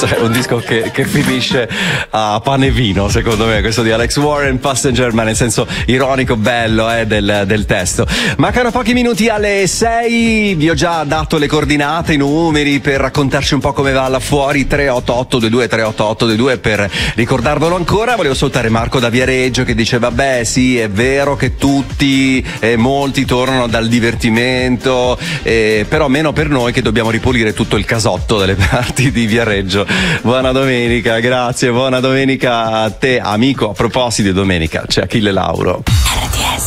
Cioè, un disco che finisce a pane e vino, secondo me, questo di Alex Warren, Passenger, ma nel senso ironico, bello del testo. Mancano pochi minuti alle 6, vi ho già dato le coordinate, i numeri per raccontarci un po' come va là fuori. 38822 38822 per ricordarvelo ancora. Volevo salutare Marco da Viareggio che dice vabbè sì, è vero che tutti molti tornano dal divertimento, però meno per noi che dobbiamo ripulire tutto il casotto delle parti di Viareggio. Buona domenica, grazie, buona domenica a te amico. A proposito di domenica c'è Achille Lauro.